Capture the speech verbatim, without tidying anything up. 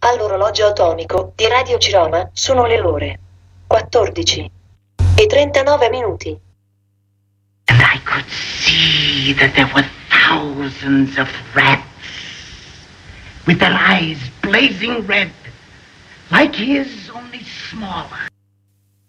All'orologio atomico di Radio Ciroma sono le ore quattordici e trentanove minuti. And I could see that there were thousands of rats with their eyes blazing red, like his, only smaller.